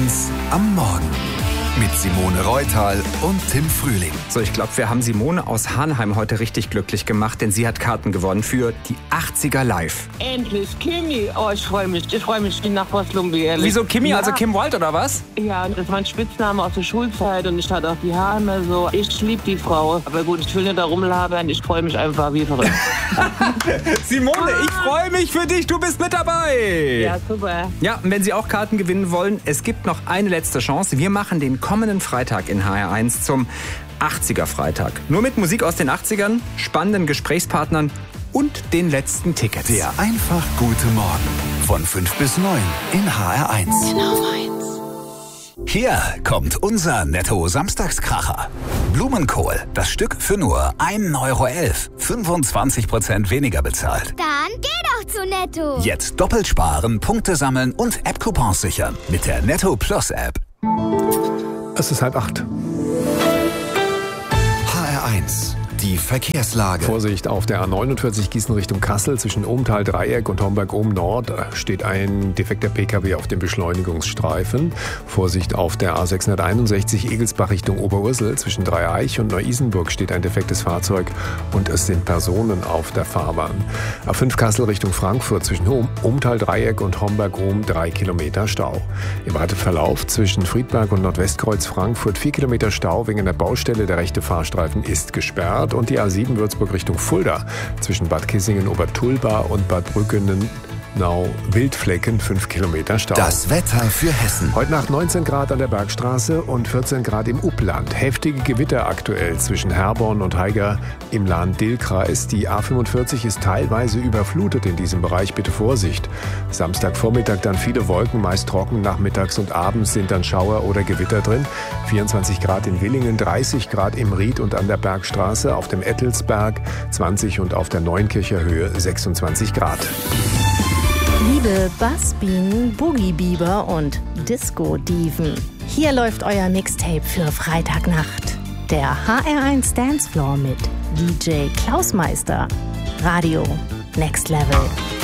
HR1 am Morgen. Mit Simone Reutal und Tim Frühling. So, ich glaube, wir haben Simone aus Hanheim heute richtig glücklich gemacht, denn sie hat Karten gewonnen für die 80er Live. Endlich, Kimi. Oh, ich freue mich wie nach Lumbi, ehrlich. Wieso Kimi, ja. also Kim Wild oder was? Ja, das war ein Spitzname aus der Schulzeit und ich hatte auch die Haare immer so. Ich liebe die Frau. Aber gut, ich will nicht da rumlabern, ich freue mich einfach wie verrückt. Simone, ich freue mich für dich, du bist mit dabei. Ja, super. Ja, und wenn Sie auch Karten gewinnen wollen, es gibt noch eine letzte Chance. Wir machen den kommenden Freitag in HR1 zum 80er Freitag. Nur mit Musik aus den 80ern, spannenden Gesprächspartnern und den letzten Tickets. Der einfach gute Morgen von 5 bis 9 in HR1. Genau meins. Hier kommt unser Netto-Samstagskracher. Blumenkohl, das Stück für nur 1,11 Euro. 25% weniger bezahlt. Dann geh doch zu Netto. Jetzt doppelt sparen, Punkte sammeln und App-Coupons sichern mit der Netto Plus App. Es ist 7:30. HR1, die Verkehrslage. Vorsicht auf der A49 Gießen Richtung Kassel zwischen Ohmtal-Dreieck und Homberg-Ohm-Nord steht ein defekter PKW auf dem Beschleunigungsstreifen. Vorsicht auf der A661 Egelsbach Richtung Oberursel zwischen Dreieich und Neu-Isenburg steht ein defektes Fahrzeug und es sind Personen auf der Fahrbahn. A5 Kassel Richtung Frankfurt zwischen Ohmtal-Dreieck und Homberg-Ohm 3 Kilometer Stau. Im Verlauf zwischen Friedberg und Nordwestkreuz Frankfurt 4 Kilometer Stau wegen der Baustelle. Der rechte Fahrstreifen ist gesperrt. Und die A7 Würzburg Richtung Fulda zwischen Bad Kissingen-Obertulba und Bad Brückenau-Wildflecken 5 Kilometer Stau. Das Wetter für Hessen. Heute Nacht 19 Grad an der Bergstraße und 14 Grad im Upland. Heftige Gewitter aktuell zwischen Herborn und Haiger im Lahn-Dill-Kreis. Die A45 ist teilweise überflutet in diesem Bereich. Bitte Vorsicht. Samstagvormittag dann viele Wolken, meist trocken. Nachmittags und abends sind dann Schauer oder Gewitter drin. 24 Grad in Willingen, 30 Grad im Ried und an der Bergstraße, auf dem Ettelsberg 20 und auf der Neunkircher Höhe 26 Grad. Liebe Bassbienen, Boogie-Biber und Disco-Diven, hier läuft euer Mixtape für Freitagnacht. Der HR1 Dancefloor mit DJ Klaus Meister. Radio Next Level.